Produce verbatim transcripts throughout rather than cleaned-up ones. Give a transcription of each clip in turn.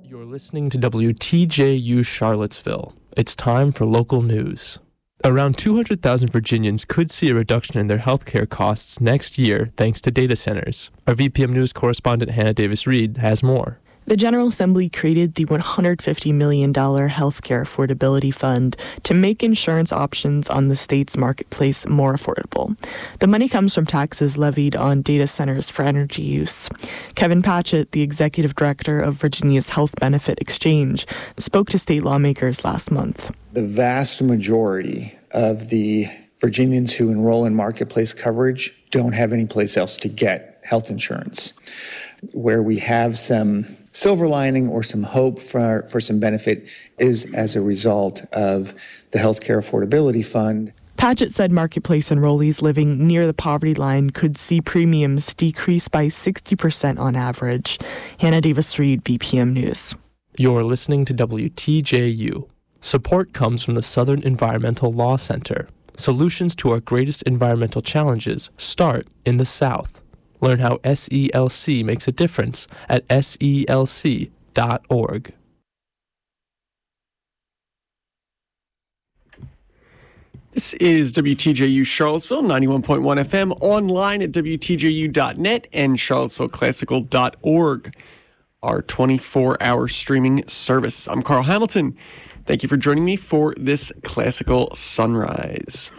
You're listening to W T J U Charlottesville. It's time for local news. Around two hundred thousand Virginians could see a reduction in their healthcare costs next year thanks to data centers. Our V P M News correspondent Hannah Davis-Reed has more. The General Assembly created the one hundred fifty million dollars Healthcare Affordability Fund to make insurance options on the state's marketplace more affordable. The money comes from taxes levied on data centers for energy use. Kevin Patchett, the executive director of Virginia's Health Benefit Exchange, spoke to state lawmakers last month. The vast majority of the Virginians who enroll in marketplace coverage don't have any place else to get health insurance. Where we have some silver lining or some hope for, for some benefit is as a result of the Healthcare Affordability Fund. Patchett said marketplace enrollees living near the poverty line could see premiums decrease by sixty percent on average. Hannah Davis-Reed, V P M News. You're listening to W T J U. Support comes from the Southern Environmental Law Center. Solutions to our greatest environmental challenges start in the South. Learn how S E L C makes a difference at S E L C dot org. This is W T J U Charlottesville, ninety-one point one F M, online at W T J U dot net and Charlottesville Classical dot org, our twenty-four hour streaming service. I'm Carl Hamilton. Thank you for joining me for this Classical Sunrise.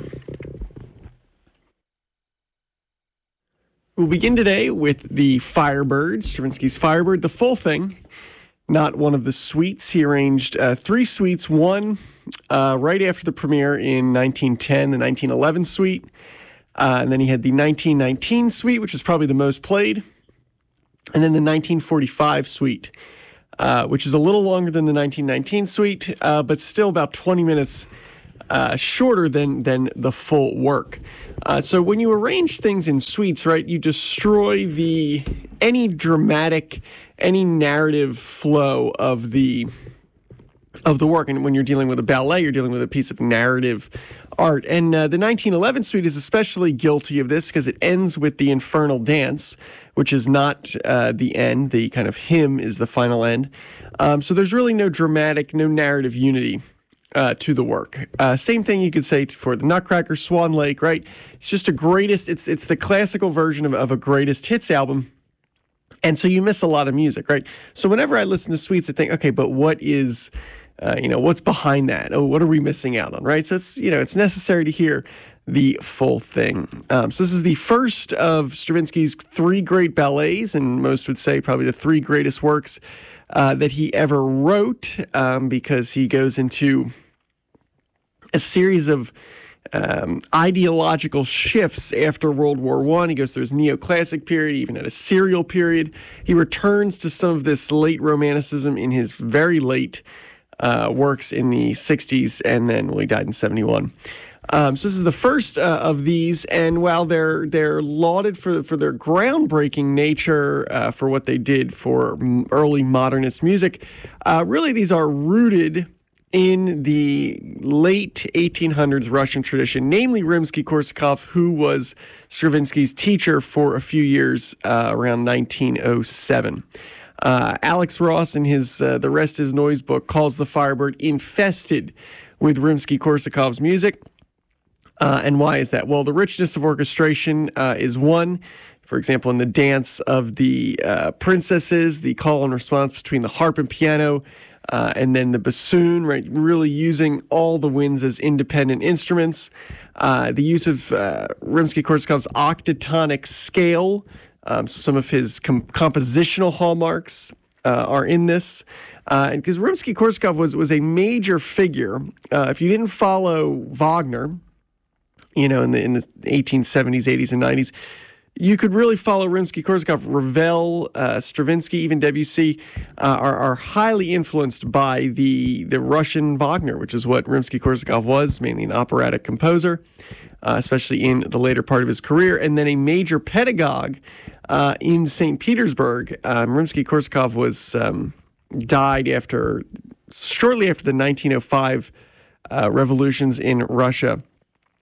We'll begin today with the Firebird, Stravinsky's Firebird, the full thing, not one of the suites. He arranged uh, three suites, one uh, right after the premiere in nineteen ten, the nineteen eleven suite, uh, and then he had the nineteen nineteen suite, which is probably the most played, and then the nineteen forty-five suite, uh, which is a little longer than the nineteen nineteen suite, uh, but still about twenty minutes Uh, shorter than than the full work. Uh, so when you arrange things in suites, right, you destroy the any dramatic, any narrative flow of the of the work. And when you're dealing with a ballet, you're dealing with a piece of narrative art. And uh, the nineteen eleven suite is especially guilty of this because it ends with the Infernal Dance, which is not uh, the end. The kind of hymn is the final end. Um, so there's really no dramatic, no narrative unity Uh, to the work. Uh, same thing you could say for the Nutcracker, Swan Lake, right? It's just a greatest, it's it's the classical version of, of a greatest hits album. And so you miss a lot of music, right? So whenever I listen to suites, I think, okay, but what is, uh, you know, what's behind that? Oh, what are we missing out on, right? So it's, you know, it's necessary to hear the full thing. Um, so this is the first of Stravinsky's three great ballets, and most would say probably the three greatest works uh, that he ever wrote, um, because he goes into a series of um, ideological shifts after World War One. He goes through his neoclassic period, even at a serial period. He returns to some of this late romanticism in his very late uh, works in the sixties, and then, well, he died in seventy-one. Um, so this is the first uh, of these, and while they're they're lauded for for their groundbreaking nature, uh, for what they did for early modernist music, uh, really these are rooted in the late eighteen hundreds Russian tradition, namely Rimsky-Korsakov, who was Stravinsky's teacher for a few years uh, around nineteen oh seven. Uh, Alex Ross, in his uh, The Rest Is Noise book, calls the Firebird infested with Rimsky-Korsakov's music. Uh, and why is that? Well, the richness of orchestration uh, is one. For example, in the dance of the uh, princesses, the call and response between the harp and piano, uh, and then the bassoon, right? Really using all the winds as independent instruments. Uh, the use of uh, Rimsky-Korsakov's octatonic scale. Um, so some of his com- compositional hallmarks uh, are in this. Uh, because Rimsky-Korsakov was, was a major figure. Uh, if you didn't follow Wagner, you know, in the in the eighteen seventies, eighties, and nineties, you could really follow Rimsky-Korsakov. Ravel, uh, Stravinsky, even Debussy uh, are, are highly influenced by the the Russian Wagner, which is what Rimsky-Korsakov was, mainly an operatic composer, uh, especially in the later part of his career, and then a major pedagogue uh, in Saint Petersburg. Um, Rimsky-Korsakov was um, died after shortly after the nineteen oh five uh, revolutions in Russia.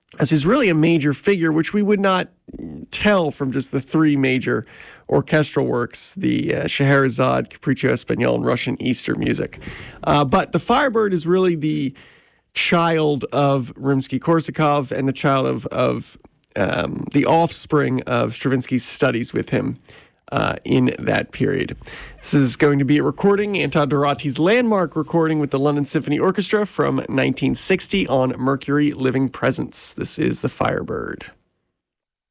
as he's really a major figure, which we would not tell from just the three major orchestral works, the uh, Scheherazade, Capriccio Espagnol, and Russian Easter music. Uh, but the Firebird is really the child of Rimsky-Korsakov and the child of, of um, the offspring of Stravinsky's studies with him uh, in that period. This is going to be a recording, Anton Dorati's landmark recording with the London Symphony Orchestra from nineteen sixty on Mercury Living Presence. This is the Firebird.